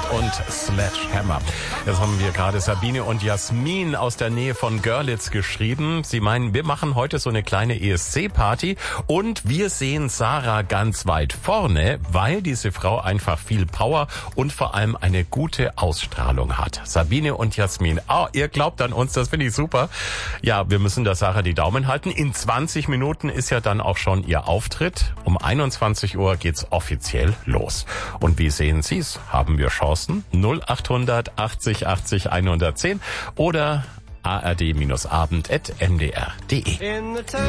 und Sledgehammer. Jetzt haben wir gerade Sabine und Jasmin aus der Nähe von Görlitz geschrieben. Sie meinen, wir machen heute so eine kleine ESC-Party und wir sehen Sarah ganz weit vorne, weil diese Frau einfach viel Power und vor allem eine gute Ausstrahlung hat. Sabine und Jasmin, ihr glaubt an uns, das finde ich super. Ja, wir müssen der Sarah die Daumen halten. In 20 Minuten ist ja dann auch schon ihr Auftritt. Um 21 Uhr geht's offiziell los. Und wie sehen Sie's? Haben wir Chancen? 0800 80 80 110 oder ard-abend@mdr.de.